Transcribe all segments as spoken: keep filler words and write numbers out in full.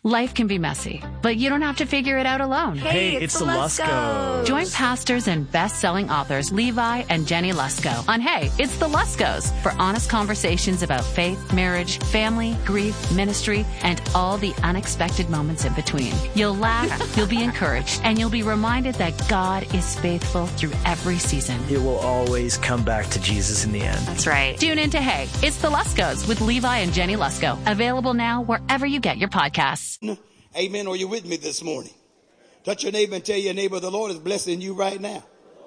Life can be messy, but you don't have to figure it out alone. Hey, it's, it's the Luskos. Join pastors and best-selling authors Levi and Jenny Lusko on Hey, It's the Luskos for honest conversations about faith, marriage, family, grief, ministry, and all the unexpected moments in between. You'll laugh, you'll be encouraged, and you'll be reminded that God is faithful through every season. It will always come back to Jesus in the end. That's right. Tune in to Hey, It's the Luskos with Levi and Jenny Lusko. Available now wherever you get your podcasts. Amen. Are you with me this morning? Touch your neighbor and tell your neighbor the Lord is blessing you right now.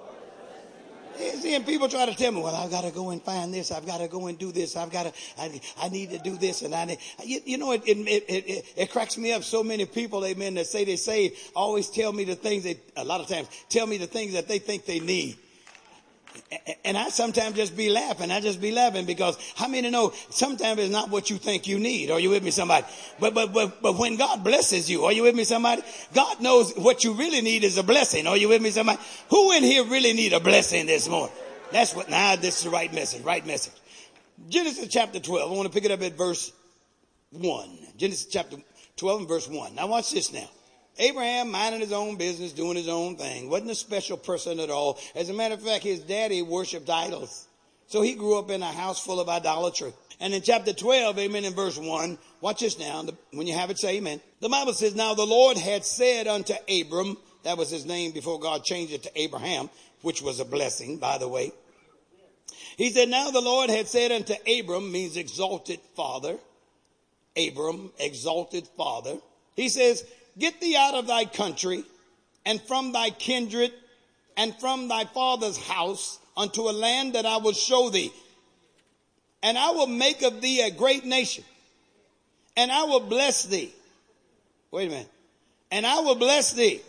Yeah, see, and people try to tell me, well, I've got to go and find this. I've got to go and do this. I've got to, I, I need to do this. And I need, you, you know, it, it, it, it, it cracks me up. So many people, amen, that say they say, always tell me the things that, a lot of times, tell me the things that they think they need. And I sometimes just be laughing. I just be laughing because how many know sometimes it's not what you think you need. Are you with me, somebody? But, but, but, but when God blesses you, are you with me, somebody? God knows what you really need is a blessing. Are you with me, somebody? Who in here really need a blessing this morning? That's what, now nah, this is the right message, right message. Genesis chapter twelve. I want to pick it up at verse one. Genesis chapter twelve and verse one. Now watch this now. Abraham minding his own business, doing his own thing. Wasn't a special person at all. As a matter of fact, his daddy worshiped idols. So he grew up in a house full of idolatry. And in chapter twelve, amen, in verse one, watch this now. When you have it, say amen. The Bible says, now the Lord had said unto Abram, that was his name before God changed it to Abraham, which was a blessing, by the way. He said, now the Lord had said unto Abram, means exalted father. Abram, exalted father. He says, get thee out of thy country and from thy kindred and from thy father's house unto a land that I will show thee. And I will make of thee a great nation. And I will bless thee. Wait a minute. And I will bless thee.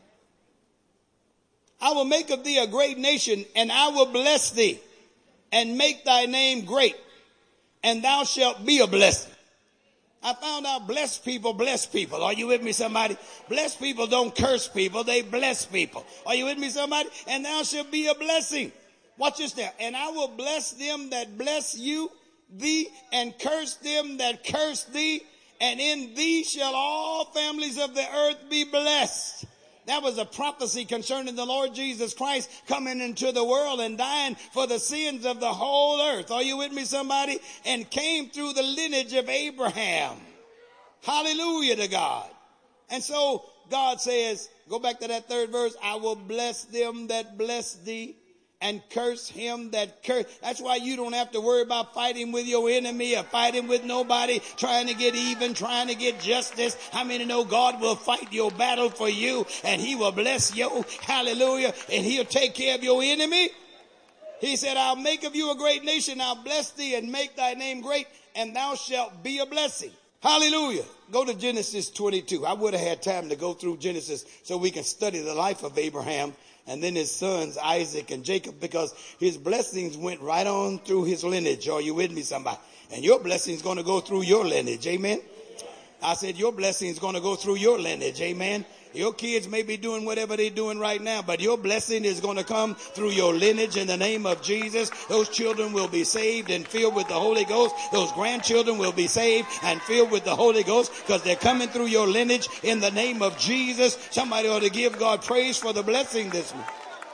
I will make of thee a great nation, and I will bless thee and make thy name great, and thou shalt be a blessing. I found out blessed people bless people. Are you with me, somebody? Blessed people don't curse people. They bless people. Are you with me, somebody? And thou shalt be a blessing. Watch this now. And I will bless them that bless you, thee, and curse them that curse thee. And in thee shall all families of the earth be blessed. That was a prophecy concerning the Lord Jesus Christ coming into the world and dying for the sins of the whole earth. Are you with me, somebody? And came through the lineage of Abraham. Hallelujah to God. And so God says, go back to that third verse, I will bless them that bless thee and curse him that curse. That's why you don't have to worry about fighting with your enemy or fighting with nobody, trying to get even, trying to get justice. How many know God will fight your battle for you and he will bless you? Hallelujah. And he'll take care of your enemy. He said, I'll make of you a great nation. I'll bless thee and make thy name great, and thou shalt be a blessing. Hallelujah. Go to Genesis twenty-two. I would have had time to go through Genesis so we can study the life of Abraham and then his sons, Isaac and Jacob, because his blessings went right on through his lineage. Are you with me, somebody? And your blessing's going to go through your lineage. Amen. I said your blessing's going to go through your lineage. Amen. Your kids may be doing whatever they're doing right now, but your blessing is going to come through your lineage in the name of Jesus. Those children will be saved and filled with the Holy Ghost. Those grandchildren will be saved and filled with the Holy Ghost because they're coming through your lineage in the name of Jesus. Somebody ought to give God praise for the blessing this morning.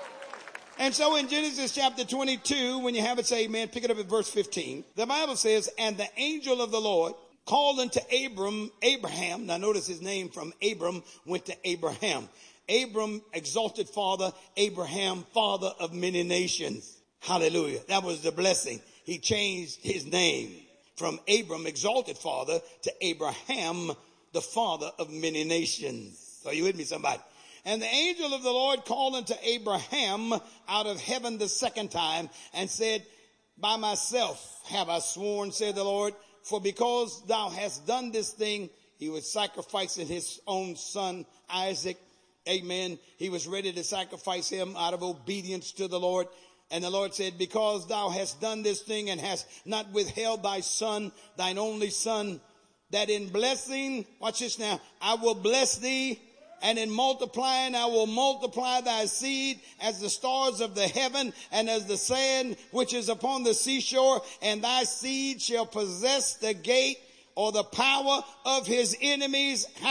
And so in Genesis chapter twenty-two, when you have it, say amen, pick it up at verse fifteen. The Bible says, and the angel of the Lord called unto Abram, Abraham. Now notice his name from Abram went to Abraham. Abram, exalted father. Abraham, father of many nations. Hallelujah. That was the blessing. He changed his name from Abram, exalted father, to Abraham, the father of many nations. Are you with me, somebody? And the angel of the Lord called unto Abraham out of heaven the second time and said, by myself have I sworn, said the Lord, for because thou hast done this thing, he was sacrificing his own son, Isaac. Amen. He was ready to sacrifice him out of obedience to the Lord. And the Lord said, because thou hast done this thing and hast not withheld thy son, thine only son, that in blessing, watch this now, I will bless thee, and in multiplying I will multiply thy seed as the stars of the heaven and as the sand which is upon the seashore, and thy seed shall possess the gate or the power of his enemies.